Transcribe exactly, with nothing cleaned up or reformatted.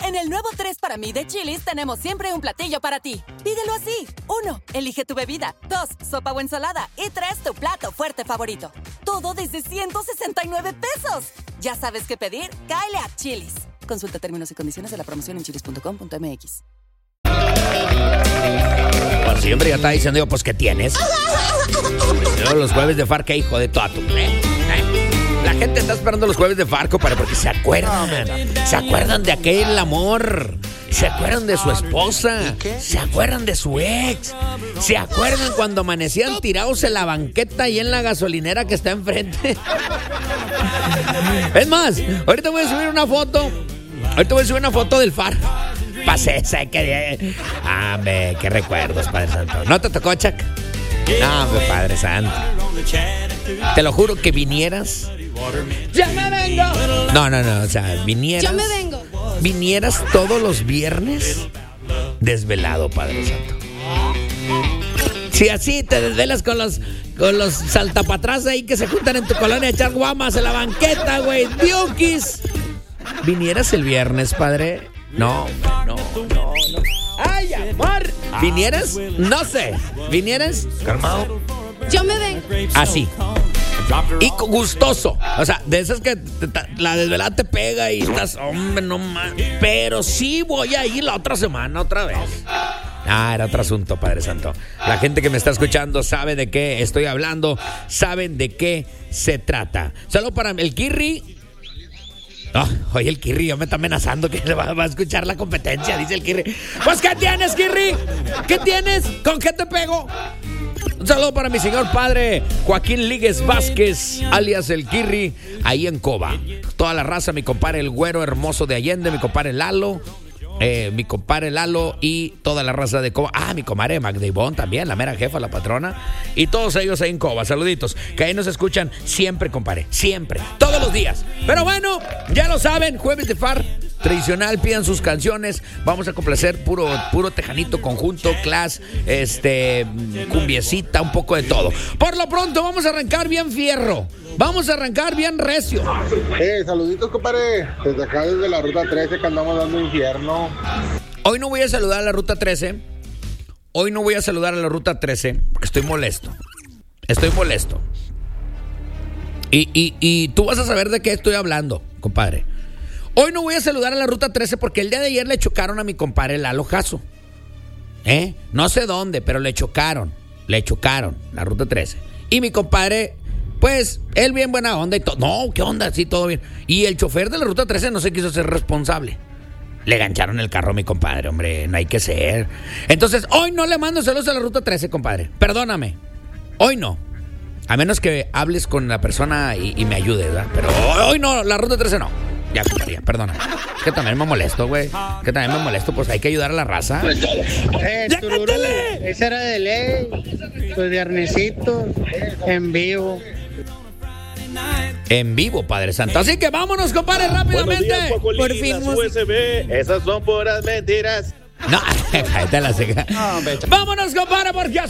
En el nuevo tres para mí de Chili's tenemos siempre un platillo para ti. Pídelo así. Uno, elige tu bebida. Dos, sopa o ensalada. Y tres, tu plato fuerte favorito. Todo desde ciento sesenta y nueve pesos. ¿Ya sabes qué pedir? Cáele a Chili's. Consulta términos y condiciones de la promoción en chilis punto com punto m x. Bueno, siempre ya está diciendo yo, pues, ¿qué tienes? Yo, los jueves de Farco, hijo de toda tu... La gente está esperando los jueves de Farco para porque se acuerdan. Se acuerdan de aquel amor. Se acuerdan de su esposa. Se acuerdan de su ex. Se acuerdan cuando amanecían tirados en la banqueta y en la gasolinera que está enfrente. Es más, ahorita voy a subir una foto. Ahorita voy a subir una foto del Far. Pasé, sé que... Ah, me, qué recuerdos, Padre Santo. ¿No te tocó, Chuck? No, mi Padre Santo. Te lo juro que vinieras. ¡Ya me vengo! No, no, no, o sea, vinieras. ¡Ya me vengo! Vinieras todos los viernes desvelado, Padre Santo. Si así te desvelas con los con los saltapatras ahí que se juntan en tu colonia a echar guamas en la banqueta, güey. ¡Diokis! ¿Vinieras el viernes, Padre? No, no, no, no. ¡Ay, amor! ¿Vinieras? No sé. ¿Vinieras? ¿Calmado? Yo me vengo. Así. Y gustoso. O sea, de esas que te, te, la desvelada te pega y estás, hombre, no más. Pero sí voy a ir la otra semana otra vez. Ah, era otro asunto, Padre Santo. La gente que me está escuchando sabe de qué estoy hablando, saben de qué se trata. Solo para el Kirri. Oh, oye, el Kirri, yo me está amenazando que va, va a escuchar la competencia, dice el Kirri. Pues, ¿qué tienes, Kirri? ¿Qué tienes? ¿Con qué te pego? Un saludo para mi señor padre Joaquín Líguez Vázquez, alias el Kirri, ahí en Coba. Toda la raza, mi compadre el güero hermoso de Allende, mi compadre Lalo, eh, mi compadre Lalo y toda la raza de Coba. Ah, mi comadre Magda Ivonne también, la mera jefa, la patrona. Y todos ellos ahí en Coba, saluditos. Que ahí nos escuchan siempre, compadre, siempre, todos los días. Pero bueno, ya lo saben, jueves de Far tradicional, pidan sus canciones. Vamos a complacer puro, puro tejanito conjunto, class, este, cumbiecita, un poco de todo. Por lo pronto, vamos a arrancar bien fierro. Vamos a arrancar bien recio. Eh, saluditos, compadre. Desde acá, desde la ruta trece, que andamos dando infierno. Hoy no voy a saludar a la ruta trece. Hoy no voy a saludar a la ruta trece porque estoy molesto. Estoy molesto. Y, y, y tú vas a saber de qué estoy hablando, compadre. Hoy no voy a saludar a la ruta trece porque el día de ayer le chocaron a mi compadre Lalo Jasso. ¿Eh? No sé dónde, pero le chocaron. Le chocaron la ruta trece. Y mi compadre, pues, él bien buena onda y todo. No, ¿qué onda? Sí, todo bien. Y el chofer de la ruta trece no se quiso ser responsable. Le gancharon el carro a mi compadre, hombre. No hay que ser. Entonces, hoy no le mando saludos a la ruta trece, compadre. Perdóname. Hoy no. A menos que hables con la persona y, y me ayudes, ¿verdad? Pero hoy no, la ruta trece no. Ya, compadre, perdona. Es que también me molesto, güey. Que también me molesto, pues hay que ayudar a la raza. Eh, tururú, esa era de ley. Pues viernesito, en vivo. En vivo, Padre Santo. Así que vámonos, compadre, rápidamente. Días, por fin. U S B, esas son puras mentiras. No, cállate la ceja. No, vámonos, compadre, porque